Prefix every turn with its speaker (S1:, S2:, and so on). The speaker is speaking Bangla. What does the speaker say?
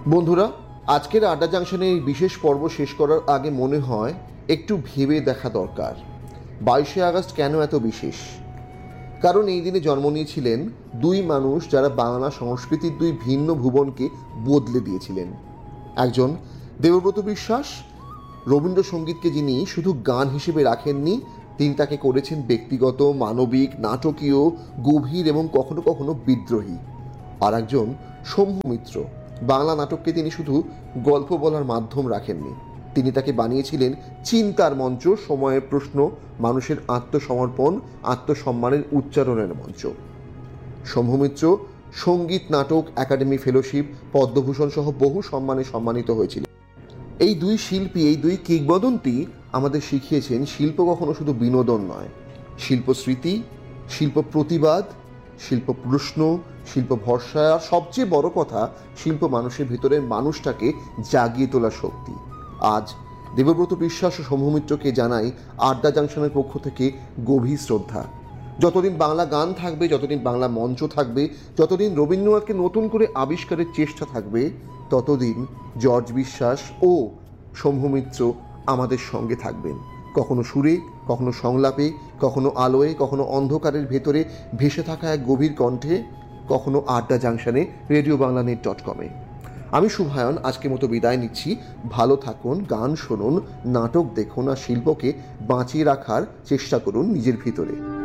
S1: বন্ধুরা, আজকের আড্ডা জাংশনে এই বিশেষ পর্ব শেষ করার আগে মনে হয় একটু ভেবে দেখা দরকার 22শে আগস্ট কেন এত বিশেষ। কারণ এই দিনে জন্ম নিয়েছিলেন দুই মানুষ যারা বাংলা সংস্কৃতির দুই ভিন্ন ভুবনকে বদলে দিয়েছিলেন। একজন দেবব্রত বিশ্বাস, রবীন্দ্রসঙ্গীতকে যিনি শুধু গান হিসেবে রাখেননি, তিনি তাকে করেছেন ব্যক্তিগত, মানবিক, নাটকীয়, গভীর এবং কখনো কখনো বিদ্রোহী। আর একজন শম্ভু মিত্র, বাংলা নাটককে তিনি শুধু গল্প বলার মাধ্যম রাখেননি, তিনি তাকে বানিয়েছিলেন চিন্তার মঞ্চ, সময়ের প্রশ্ন, মানুষের আত্মসমর্পণ, আত্মসম্মানের উচ্চারণের মঞ্চ। শম্ভু মিত্র সঙ্গীত নাটক একাডেমি ফেলোশিপ, পদ্মভূষণ সহ বহু সম্মানে সম্মানিত হয়েছিলেন। এই দুই শিল্পী, এই দুই কিংবদন্তি আমাদের শিখিয়েছেন শিল্প কখনো শুধু বিনোদন নয়, শিল্প স্মৃতি, শিল্প প্রতিবাদ, শিল্প প্রশ্ন, শিল্প ভরসা, আর সবচেয়ে বড় কথা শিল্প মানুষের ভিতরের মানুষটাকে জাগিয়ে তোলার শক্তি। আজ দেবব্রত বিশ্বাস ও শম্ভু মিত্রকে জানাই আড্ডা জাংশনের পক্ষ থেকে গভীর শ্রদ্ধা। যতদিন বাংলা গান থাকবে, যতদিন বাংলা মঞ্চ থাকবে, যতদিন রবীন্দ্রনাথকে নতুন করে আবিষ্কারের চেষ্টা থাকবে, ততদিন জর্জ বিশ্বাস ও শম্ভু মিত্র আমাদের সঙ্গে থাকবেন। কখনো সুরে, কখনো সংলাপে, কখনো আলোয়, কখনো অন্ধকারের ভেতরে ভেসে থাকা এক গভীর কণ্ঠে, কখনো আড্ডা জাংশনে রেডিওবাংলানেট.com-এ। আমি শুভায়ন আজকের মতো বিদায় নিচ্ছি। ভালো থাকুন, গান শুনুন, নাটক দেখুন আর শিল্পকে বাঁচিয়ে রাখার চেষ্টা করুন নিজের ভিতরে।